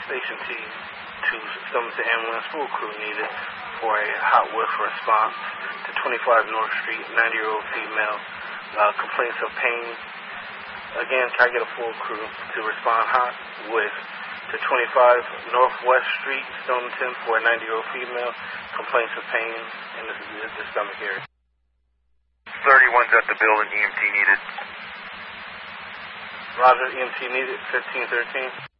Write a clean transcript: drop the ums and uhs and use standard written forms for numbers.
Station T to Summerton Ambulance full crew needed for a hot whiff response to 25 North Street, 90-year-old female, complaints of pain. Again, try to get a full crew to respond hot whiff to 25 Northwest Street, Stonington, for a 90-year-old female, complaints of pain in the stomach area. 31's at the building, EMT needed. Roger, EMT needed, 1513.